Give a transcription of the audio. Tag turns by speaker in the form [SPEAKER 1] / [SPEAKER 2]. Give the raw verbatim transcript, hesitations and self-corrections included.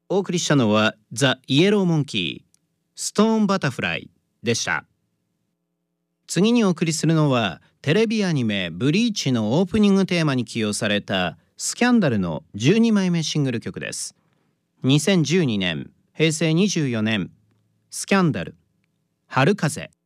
[SPEAKER 1] お送りしたのはザ・イエローモンキーストーンバタフライでした。次にお送りするのはテレビアニメブリーチのオープニングテーマに起用されたスキャンダルのじゅうにまいめシングル曲です。にせんじゅうにねん、へいせいにじゅうよねん、スキャンダル、春風。